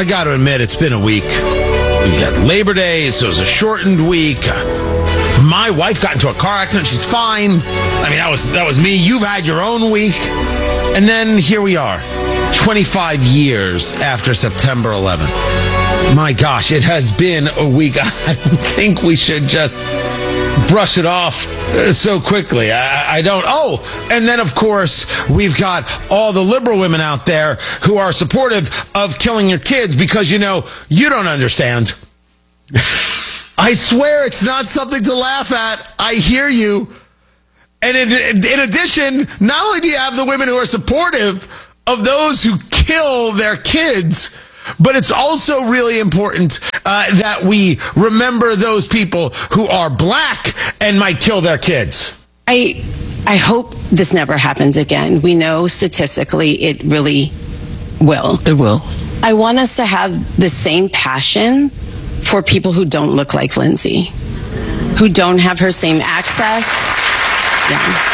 got to admit, it's been a week. We had Labor Day, so it was a shortened week. My wife got into a car accident. She's fine. I mean, that was me. You've had your own week. And then here we are, 25 years after September 11th. My gosh, it has been a week. I don't think we should just brush it off so quickly. I don't. Oh, and then, of course, we've got all the liberal women out there who are supportive of killing your kids because, you don't understand. I swear it's not something to laugh at. I hear you. And in addition, not only do you have the women who are supportive of those who kill their kids, but it's also really important that we remember those people who are black and might kill their kids. I hope this never happens again. We know statistically it really will. It will. I want us to have the same passion for people who don't look like Lindsay, who don't have her same access. Yeah.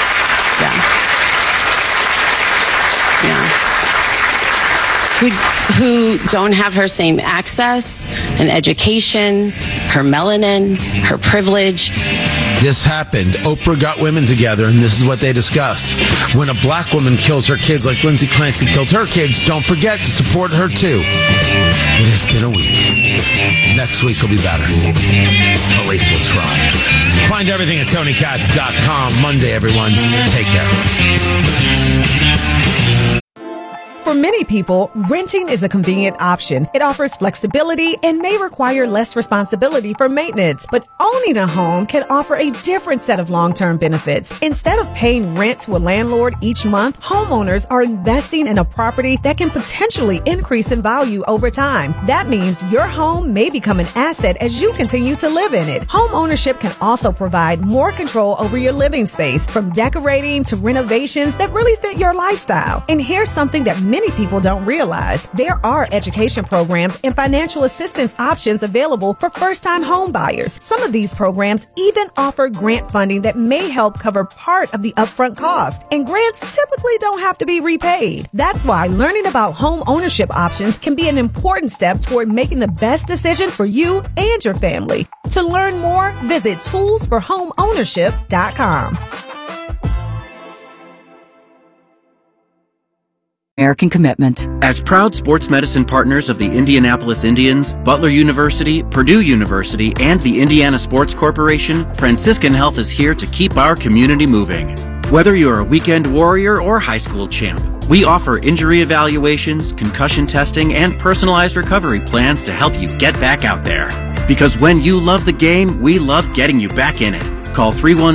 Who don't have her same access and education, her melanin, her privilege. This happened. Oprah got women together, and this is what they discussed. When a black woman kills her kids like Lindsay Clancy killed her kids, don't forget to support her too. It has been a week. Next week will be better. At least we'll try. Find everything at TonyKatz.com. Monday, everyone. Take care. For many people, renting is a convenient option. It offers flexibility and may require less responsibility for maintenance. But owning a home can offer a different set of long-term benefits. Instead of paying rent to a landlord each month, homeowners are investing in a property that can potentially increase in value over time. That means your home may become an asset as you continue to live in it. Home ownership can also provide more control over your living space, from decorating to renovations that really fit your lifestyle. And here's something that many people don't realize. There are education programs and financial assistance options available for first-time home buyers. Some of these programs even offer grant funding that may help cover part of the upfront cost. And grants typically don't have to be repaid. That's why learning about home ownership options can be an important step toward making the best decision for you and your family. To learn more, visit toolsforhomeownership.com. American commitment. As proud sports medicine partners of the Indianapolis Indians, Butler University, Purdue University, and the Indiana Sports Corporation, Franciscan Health is here to keep our community moving. Whether you're a weekend warrior or high school champ, we offer injury evaluations, concussion testing, and personalized recovery plans to help you get back out there. Because when you love the game, we love getting you back in it. Call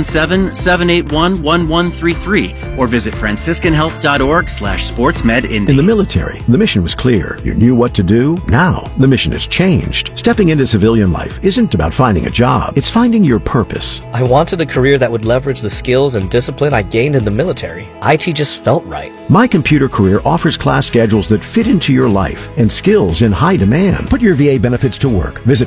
317-781-1133 or visit franciscanhealth.org/sportsmedindy. In the military, the mission was clear. You knew what to do. Now, the mission has changed. Stepping into civilian life isn't about finding a job. It's finding your purpose. I wanted a career that would leverage the skills and discipline I gained in the military. IT just felt right. My Computer Career offers class schedules that fit into your life and skills in high demand. Put your VA benefits to work. Visit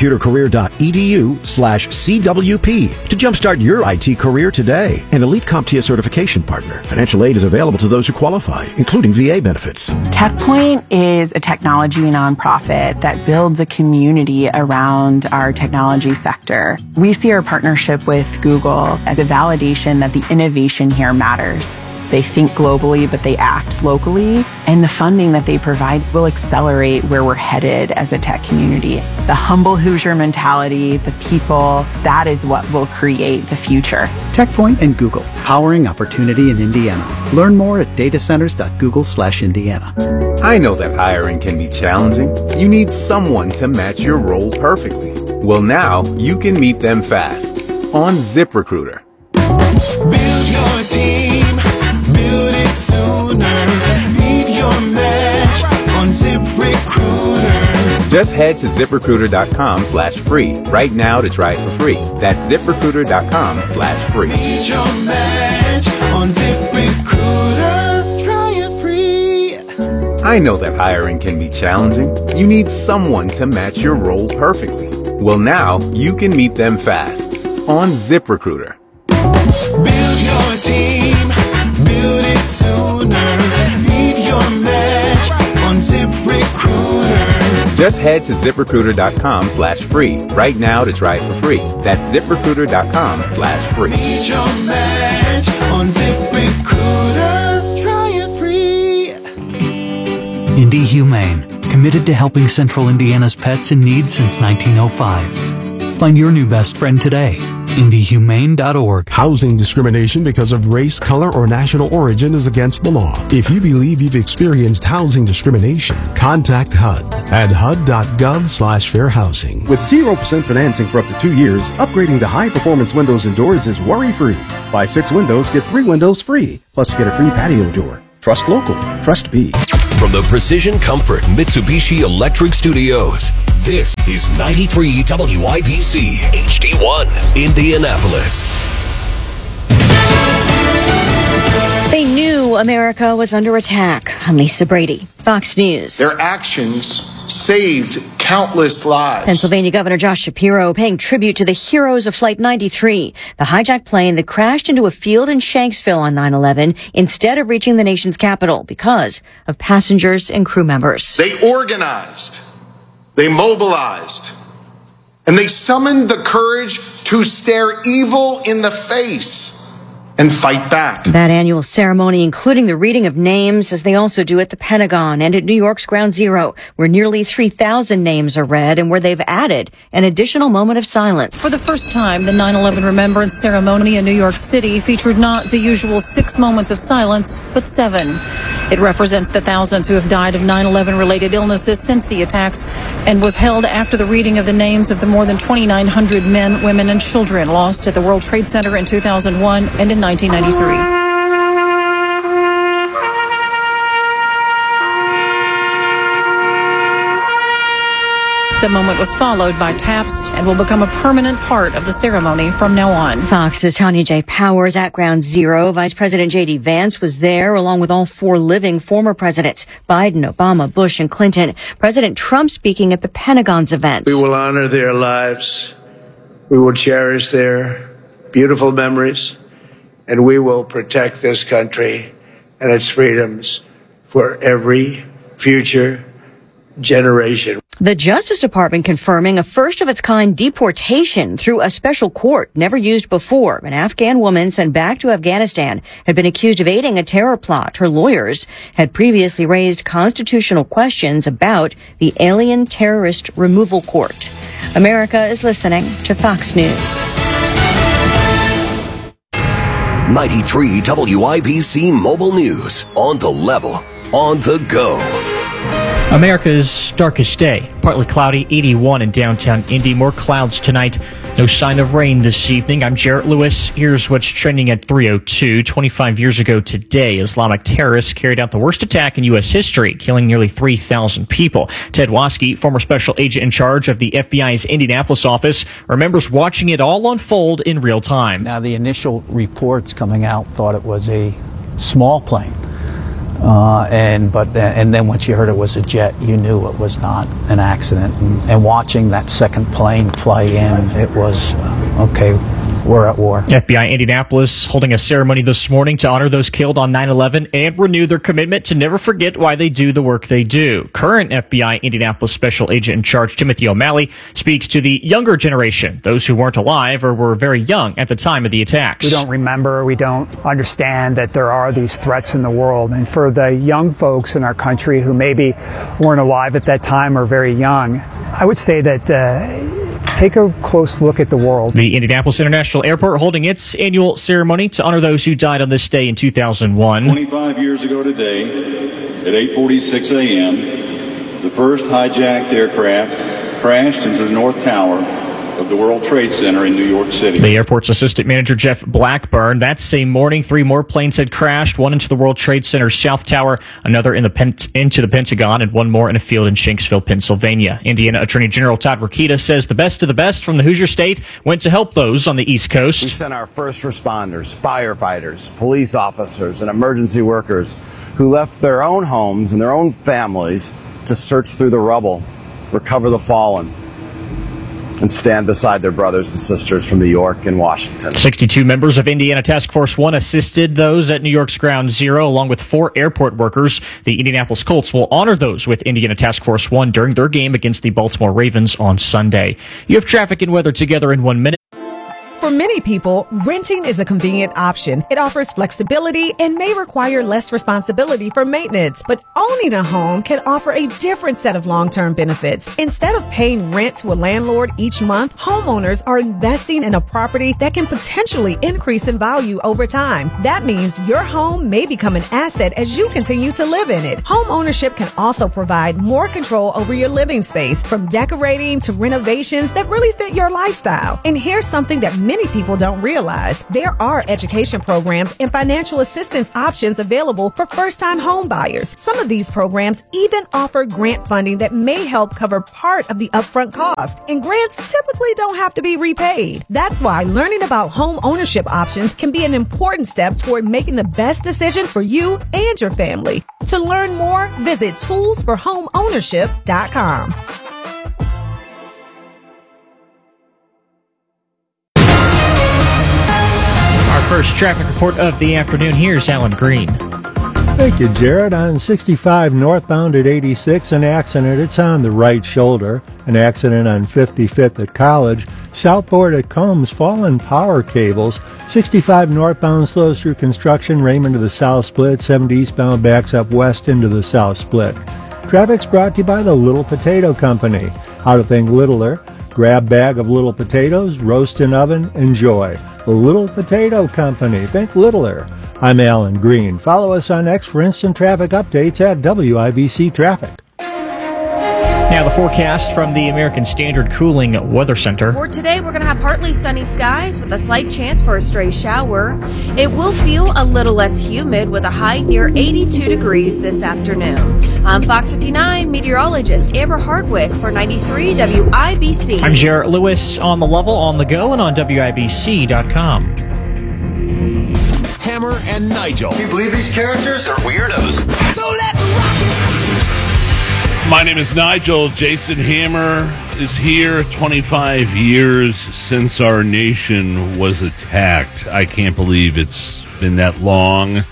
mycomputercareer.edu/CWP to jumpstart your IT career today. An Elite CompTIA certification partner. Financial aid is available to those who qualify, including VA benefits. TechPoint is a technology nonprofit that builds a community around our technology sector. We see our partnership with Google as a validation that the innovation here matters. They think globally, but they act locally. And the funding that they provide will accelerate where we're headed as a tech community. The humble Hoosier mentality, the people, that is what will create the future. TechPoint and Google, powering opportunity in Indiana. Learn more at datacenters.google/Indiana. I know that hiring can be challenging. You need someone to match your role perfectly. Well, now you can meet them fast on ZipRecruiter. Build your team. Build it sooner. Meet your match on ZipRecruiter. Just head to ZipRecruiter.com/free right now to try it for free. That's ZipRecruiter.com/free. Meet your match on ZipRecruiter. Try it free. I know that hiring can be challenging. You need someone to match your role perfectly. Well, now you can meet them fast on ZipRecruiter. Build your team. Build it sooner. Meet your match on ZipRecruiter. Just head to ZipRecruiter.com/free right now to try it for free. That's ZipRecruiter.com/free. Need your match on ZipRecruiter. Try it free. Indy Humane, committed to helping Central Indiana's pets in need since 1905. Find your new best friend today. IndyHumane.org. Housing discrimination because of race, color, or national origin is against the law. If you believe you've experienced housing discrimination, contact HUD at hud.gov/fair housing. With 0% financing for up to 2 years, upgrading to high-performance windows and doors is worry-free. Buy 6 windows, get 3 windows free. Plus, get a free patio door. Trust local. Trust B. From the Precision Comfort Mitsubishi Electric Studios, this is 93 WIBC HD1, Indianapolis. They knew America was under attack. I'm Lisa Brady, Fox News. Their actions saved countless lives. Pennsylvania Governor Josh Shapiro paying tribute to the heroes of Flight 93, the hijacked plane that crashed into a field in Shanksville on 9/11 instead of reaching the nation's capital because of passengers and crew members. They organized, they mobilized, and they summoned the courage to stare evil in the face and fight back. That annual ceremony, including the reading of names, as they also do at the Pentagon and at New York's Ground Zero, where nearly 3,000 names are read and where they've added an additional moment of silence. For the first time, the 9/11 Remembrance Ceremony in New York City featured not the usual 6 moments of silence, but 7. It represents the thousands who have died of 9/11-related illnesses since the attacks and was held after the reading of the names of the more than 2,900 men, women, and children lost at the World Trade Center in 2001 and in 1993. The moment was followed by taps and will become a permanent part of the ceremony from now on. Fox's Tanya J. Powers at Ground Zero. Vice President J.D. Vance was there along with all 4 living former presidents, Biden, Obama, Bush, and Clinton. President Trump speaking at the Pentagon's event. We will honor their lives. We will cherish their beautiful memories. And we will protect this country and its freedoms for every future generation. The Justice Department confirming a first-of-its-kind deportation through a special court never used before. An Afghan woman sent back to Afghanistan had been accused of aiding a terror plot. Her lawyers had previously raised constitutional questions about the Alien Terrorist Removal Court. America is listening to Fox News. 93 WIBC Mobile News. On the level, on the go. America's darkest day. Partly cloudy, 81 in downtown Indy. More clouds tonight. No sign of rain this evening. I'm Jarrett Lewis. Here's what's trending at 3:02. 25 years ago today, Islamic terrorists carried out the worst attack in U.S. history, killing nearly 3,000 people. Ted Waske, former special agent in charge of the FBI's Indianapolis office, remembers watching it all unfold in real time. Now, the initial reports coming out thought it was a small plane. And then once you heard it was a jet, you knew it was not an accident. And watching that second plane fly in, it was, okay, we're at war. FBI Indianapolis holding a ceremony this morning to honor those killed on 9/11 and renew their commitment to never forget why they do the work they do. Current FBI Indianapolis Special Agent in Charge Timothy O'Malley speaks to the younger generation, those who weren't alive or were very young at the time of the attacks. We don't remember, we don't understand that there are these threats in the world. And for the young folks in our country who maybe weren't alive at that time or very young, I would say that take a close look at the world. The Indianapolis International Airport holding its annual ceremony to honor those who died on this day in 2001. 25 years ago today, at 8:46 a.m., the first hijacked aircraft crashed into the North Tower of the World Trade Center in New York City. The airport's assistant manager, Jeff Blackburn, that same morning, 3 more planes had crashed, one into the World Trade Center South Tower, another into the Pentagon, and one more in a field in Shanksville, Pennsylvania. Indiana Attorney General Todd Rokita says the best of the best from the Hoosier State went to help those on the East Coast. We sent our first responders, firefighters, police officers, and emergency workers who left their own homes and their own families to search through the rubble, recover the fallen. and stand beside their brothers and sisters from New York and Washington. 62 members of Indiana Task Force 1 assisted those at New York's Ground Zero, along with 4 airport workers. The Indianapolis Colts will honor those with Indiana Task Force 1 during their game against the Baltimore Ravens on Sunday. You have traffic and weather together in 1 minute. For many people, renting is a convenient option. It offers flexibility and may require less responsibility for maintenance. But owning a home can offer a different set of long-term benefits. Instead of paying rent to a landlord each month, homeowners are investing in a property that can potentially increase in value over time. That means your home may become an asset as you continue to live in it. Home ownership can also provide more control over your living space, from decorating to renovations that really fit your lifestyle. And here's something that many people don't realize. There are education programs and financial assistance options available for first-time home buyers. Some of these programs even offer grant funding that may help cover part of the upfront cost. And grants typically don't have to be repaid. That's why learning about home ownership options can be an important step toward making the best decision for you and your family. To learn more, visit toolsforhomeownership.com. First traffic report of the afternoon. Here's Alan Green. Thank you, Jared. On 65 northbound at 86, an accident. It's on the right shoulder. An accident on 55th at College. Southboard at Combs, fallen power cables. 65 northbound slows through construction. Raymond to the south split. 70 eastbound backs up west into the south split. Traffic's brought to you by the Little Potato Company. How to think littler. Grab bag of little potatoes, roast in oven, enjoy. The Little Potato Company. Think littler. I'm Alan Green. Follow us on X for instant traffic updates at WIBC Traffic. Now the forecast from the American Standard Cooling Weather Center. For today, we're going to have partly sunny skies with a slight chance for a stray shower. It will feel a little less humid with a high near 82 degrees this afternoon. I'm Fox 59 meteorologist Amber Hardwick for 93 WIBC. I'm Jarrett Lewis on the level, on the go, and on WIBC.com. Hammer and Nigel. Can you believe these characters are weirdos? So let's rock it! My name is Nigel. Jason Hammer is here. 25 years since our nation was attacked. I can't believe it's been that long.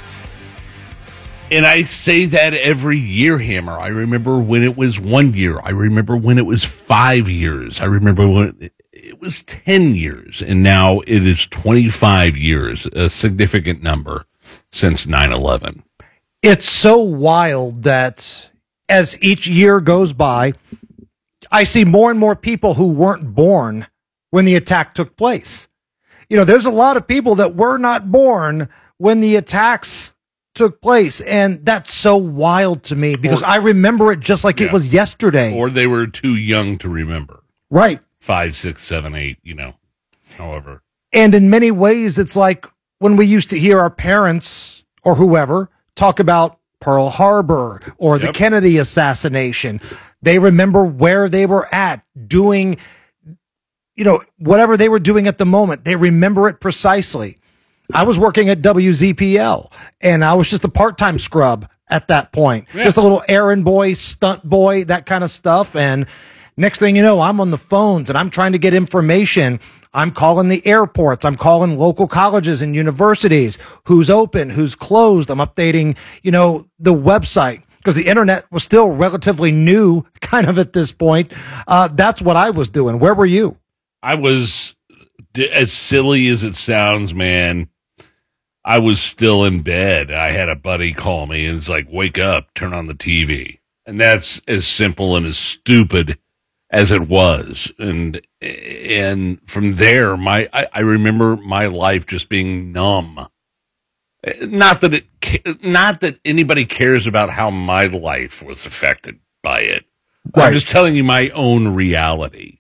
And I say that every year, Hammer. I remember when it was 1 year. I remember when it was 5 years. I remember when it was 10 years. And now it is 25 years, a significant number since 9/11. It's so wild that as each year goes by, I see more and more people who weren't born when the attack took place. You know, there's a lot of people that were not born when the attacks took place, and that's so wild to me because I remember it just like it was yesterday. Or they were too young to remember. Right. 5, 6, 7, 8, you know, however. And in many ways, it's like when we used to hear our parents or whoever talk about Pearl Harbor or the Kennedy assassination. They remember where they were at doing, you know, whatever they were doing at the moment. They remember it precisely. I was working at WZPL, and I was just a part-time scrub at that point. Yeah. Just a little errand boy, stunt boy, that kind of stuff. And next thing you know, I'm on the phones, and I'm trying to get information. I'm calling the airports. I'm calling local colleges and universities. Who's open? Who's closed? I'm updating, you know, the website because the internet was still relatively new kind of at this point. That's what I was doing. Where were you? I was, as silly as it sounds, man, I was still in bed. I had a buddy call me and it's like, wake up, turn on the TV. And that's as simple and as stupid as it was. And from there, I remember my life just being numb. Not that anybody cares about how my life was affected by it. Right. I'm just telling you my own reality.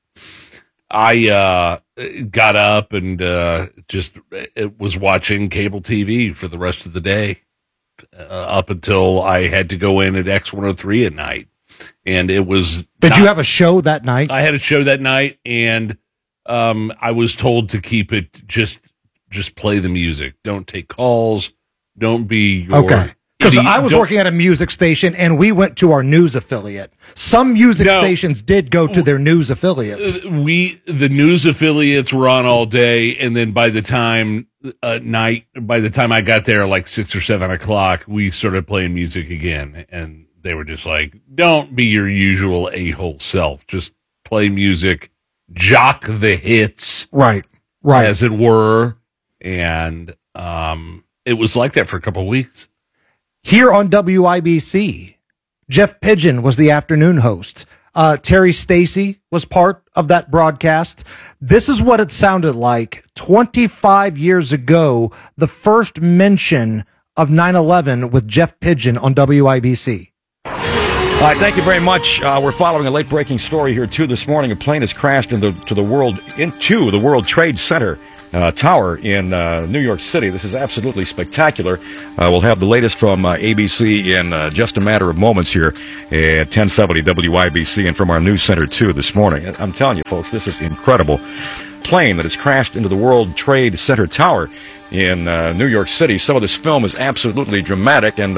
I got up and just was watching cable TV for the rest of the day up until I had to go in at X103 at night. And it was... Did you have a show that night? I had a show that night, and I was told to keep it, just play the music. Don't take calls. Don't be your Because I was working at a music station, and we went to our news affiliate. Some music stations did go to their news affiliates. The news affiliates were on all day, and then by the time I got there, like 6 or 7 o'clock, we started playing music again, and they were just like, "Don't be your usual a-hole self. Just play music, jock the hits, right, as it were." And it was like that for a couple of weeks. Here on WIBC, Jeff Pigeon was the afternoon host. Terry Stacy was part of that broadcast. This is what it sounded like 25 years ago, the first mention of 9/11 with Jeff Pigeon on WIBC. All right, thank you very much. We're following a late-breaking story here, too, this morning. A plane has crashed into the World Trade Center tower in New York City. This is absolutely spectacular. We'll have the latest from ABC in just a matter of moments here at 1070 WIBC and from our news center, too, this morning. I'm telling you, folks, this is incredible. Plane that has crashed into the World Trade Center tower in New York City. Some of this film is absolutely dramatic, and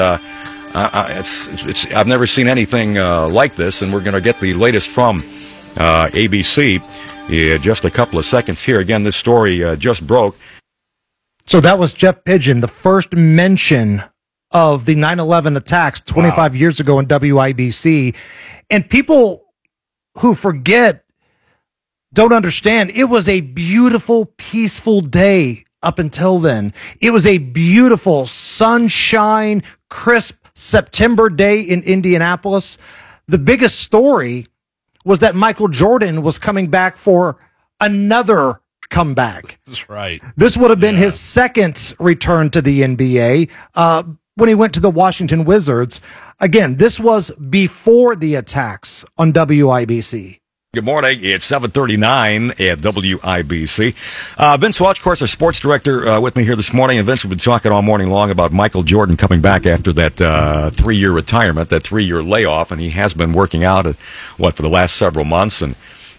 I've never seen anything like this, and we're going to get the latest from ABC in just a couple of seconds here. Again, this story just broke. So that was Jeff Pigeon, the first mention of the 9/11 attacks 25 years ago in WIBC. And people who forget don't understand, it was a beautiful, peaceful day up until then. It was a beautiful, sunshine, crisp September day in Indianapolis. The biggest story was that Michael Jordan was coming back for another comeback. That's right. This would have been his second return to the NBA when he went to the Washington Wizards. Again, this was before the attacks on WIBC. Good morning. It's 7:39 at WIBC. Vince Welch, of course, our sports director, with me here this morning. And Vince, we've been talking all morning long about Michael Jordan coming back after that 3-year retirement, that 3-year layoff, and he has been working out for the last several months. And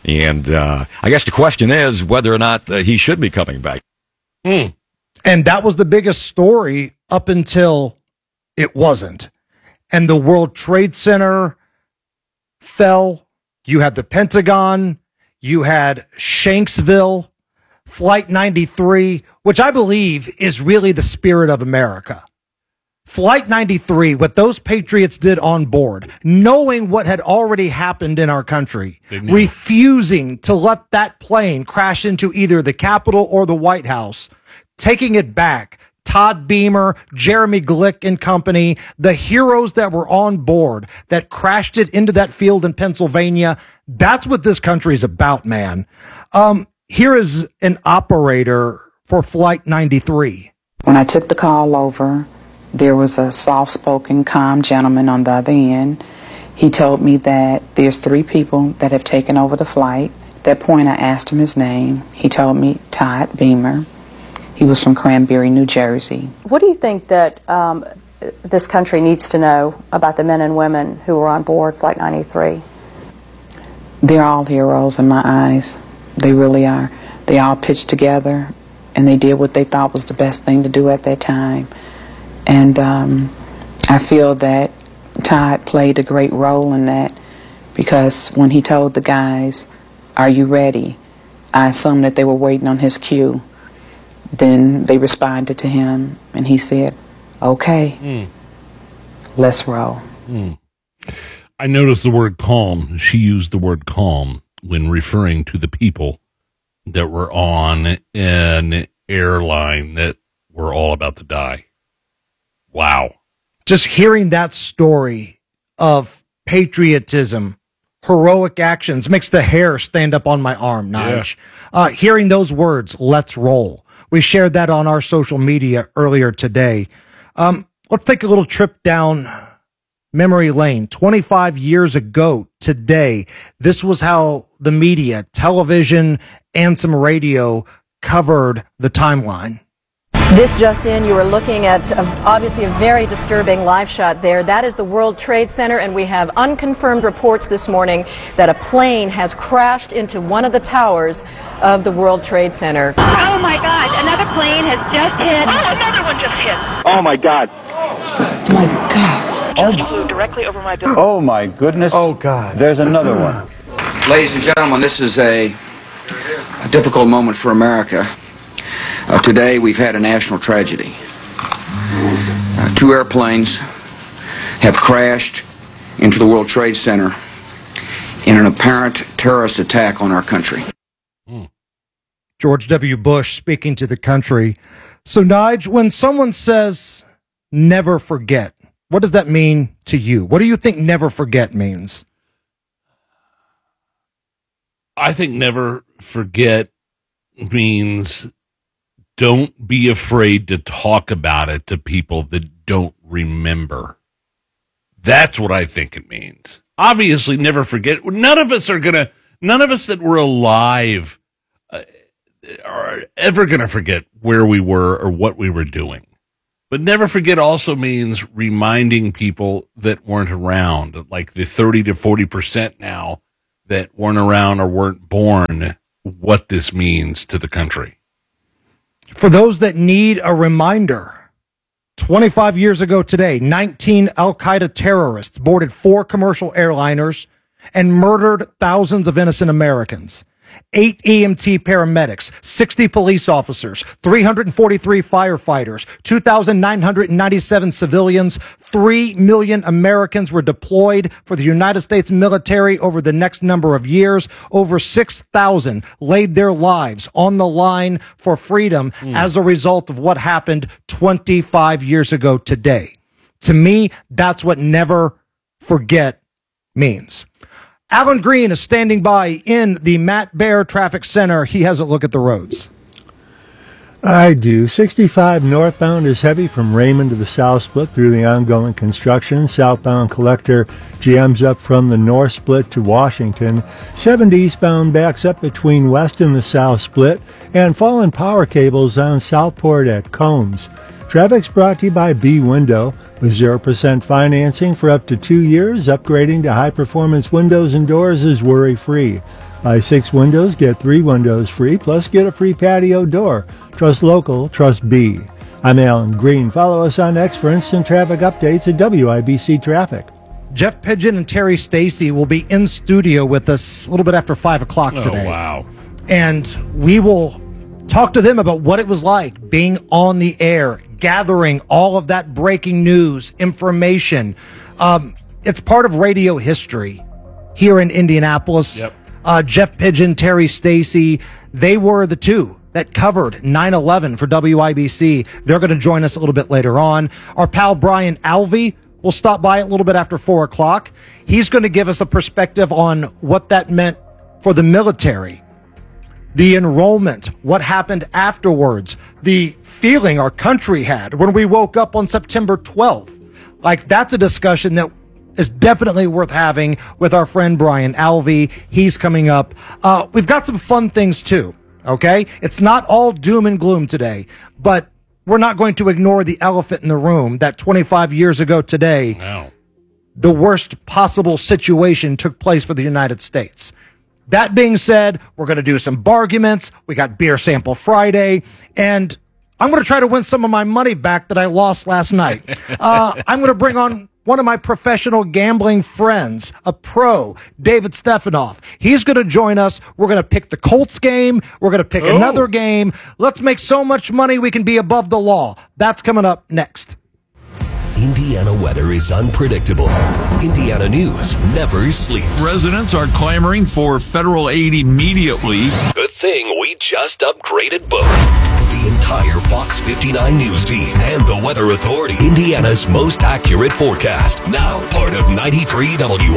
I guess the question is whether or not he should be coming back. And that was the biggest story up until it wasn't. And the World Trade Center fell. You had the Pentagon, you had Shanksville, Flight 93, which I believe is really the spirit of America. Flight 93, what those patriots did on board, knowing what had already happened in our country, refusing to let that plane crash into either the Capitol or the White House, taking it back. Todd Beamer, Jeremy Glick and company, the heroes that were on board that crashed it into that field in Pennsylvania. That's what this country is about, man. Here is an operator for Flight 93. When I took the call over, there was a soft-spoken, calm gentleman on the other end. He told me that there's 3 people that have taken over the flight. At that point, I asked him his name. He told me Todd Beamer. He was from Cranberry, New Jersey. What do you think that this country needs to know about the men and women who were on board Flight 93? They're all heroes in my eyes. They really are. They all pitched together, and they did what they thought was the best thing to do at that time. And I feel that Todd played a great role in that, because when he told the guys, "Are you ready?" I assumed that they were waiting on his cue. Then they responded to him, and he said, "Okay, let's roll." I noticed the word calm. She used the word calm when referring to the people that were on an airline that were all about to die. Wow. Just hearing that story of patriotism, heroic actions, makes the hair stand up on my arm, Nige. Hearing those words, "let's roll." We shared that on our social media earlier today. Let's take a little trip down memory lane. 25 years ago today, this was how the media, television, and some radio covered the timeline. This just in, you are looking at obviously a very disturbing live shot there. That is the World Trade Center, and we have unconfirmed reports this morning that a plane has crashed into one of the towers of the World Trade Center. Oh my God, another plane has just hit. Oh, another one just hit. Oh my God. My God. Just flew directly over my building. Oh, my goodness. Oh, God. There's another one. Ladies and gentlemen, this is a difficult moment for America. Today, we've had a national tragedy. 2 airplanes have crashed into the World Trade Center in an apparent terrorist attack on our country. George W. Bush speaking to the country. So, Nige, when someone says never forget, what does that mean to you? What do you think never forget means? I think never forget means don't be afraid to talk about it to people that don't remember. That's what I think it means. Obviously, never forget. None of us that were alive are ever going to forget where we were or what we were doing. But never forget also means reminding people that weren't around, like the 30 to 40% now that weren't around or weren't born, what this means to the country. For those that need a reminder, 25 years ago today, 19 al-Qaeda terrorists boarded 4 commercial airliners and murdered thousands of innocent Americans. 8 EMT paramedics, 60 police officers, 343 firefighters, 2,997 civilians, 3 million Americans were deployed for the United States military over the next number of years. Over 6,000 laid their lives on the line for freedom as a result of what happened 25 years ago today. To me, that's what never forget means. Alan Green is standing by in the Matt Baer Traffic Center. He has a look at the roads. I do. 65 northbound is heavy from Raymond to the South Split through the ongoing construction. Southbound Collector jams up from the North Split to Washington. 70 eastbound backs up between West and the South Split. And fallen power cables on Southport at Combs. Traffic's brought to you by B-Window. With 0% financing for up to 2 years, upgrading to high-performance windows and doors is worry-free. Buy 6 windows, get 3 windows free, plus get a free patio door. Trust local, trust B. I'm Alan Green. Follow us on X for instant traffic updates at WIBC Traffic. Jeff Pigeon and Terry Stacy will be in studio with us a little bit after 5 o'clock today. Oh, wow. And we will talk to them about what it was like being on the air, gathering all of that breaking news, information. It's part of radio history here in Indianapolis. Yep. Jeff Pigeon, Terry Stacy, they were the two that covered 9/11 for WIBC. They're going to join us a little bit later on. Our pal Brian Alvey will stop by a little bit after 4 o'clock. He's going to give us a perspective on what that meant for the military. The enrollment, what happened afterwards, the feeling our country had when we woke up on September 12th. Like, that's a discussion that is definitely worth having with our friend Brian Alvey. He's coming up. We've got some fun things too, okay? It's not all doom and gloom today, but we're not going to ignore the elephant in the room that 25 years ago today, the worst possible situation took place for the United States. That being said, we're going to do some barguments. We got Beer Sample Friday, and I'm going to try to win some of my money back that I lost last night. I'm going to bring on one of my professional gambling friends, a pro, David Stefanoff. He's going to join us. We're going to pick the Colts game. We're going to pick another game. Let's make so much money we can be above the law. That's coming up next. Indiana weather is unpredictable. Indiana news never sleeps. Residents are clamoring for federal aid immediately. Good thing we just upgraded both. The entire Fox 59 News team and the Weather Authority. Indiana's most accurate forecast. Now part of 93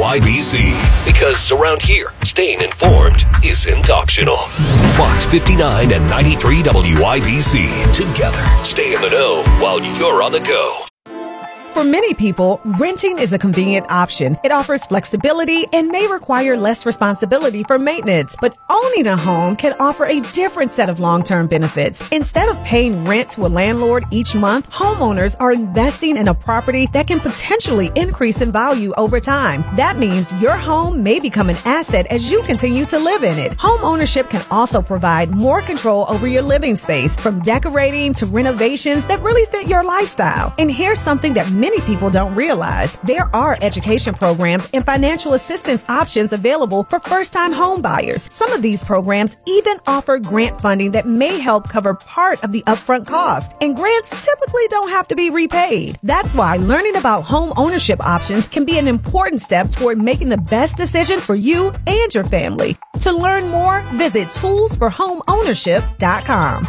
WIBC. Because around here, staying informed isn't optional. Fox 59 and 93 WIBC. Together, stay in the know while you're on the go. For many people, renting is a convenient option. It offers flexibility and may require less responsibility for maintenance. But owning a home can offer a different set of long-term benefits. Instead of paying rent to a landlord each month, homeowners are investing in a property that can potentially increase in value over time. That means your home may become an asset as you continue to live in it. Home ownership can also provide more control over your living space, from decorating to renovations that really fit your lifestyle. And here's something that many people don't realize. There are education programs and financial assistance options available for first-time home buyers. Some of these programs even offer grant funding that may help cover part of the upfront cost. And grants typically don't have to be repaid. That's why learning about home ownership options can be an important step toward making the best decision for you and your family. To learn more, visit toolsforhomeownership.com.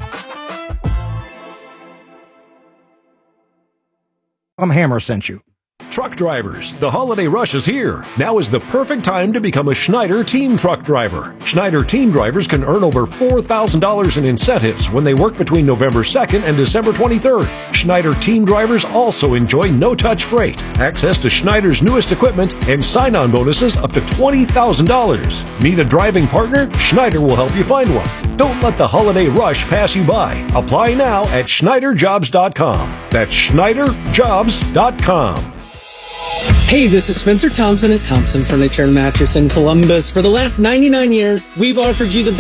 Hammer sent you. Truck drivers, the holiday rush is here. Now is the perfect time to become a Schneider Team Truck Driver. Schneider Team Drivers can earn over $4,000 in incentives when they work between November 2nd and December 23rd. Schneider Team Drivers also enjoy no-touch freight, access to Schneider's newest equipment, and sign-on bonuses up to $20,000. Need a driving partner? Schneider will help you find one. Don't let the holiday rush pass you by. Apply now at SchneiderJobs.com. That's SchneiderJobs.com. Hey, this is Spencer Thompson at Thompson Furniture and Mattress in Columbus. For the last 99 years, we've offered you the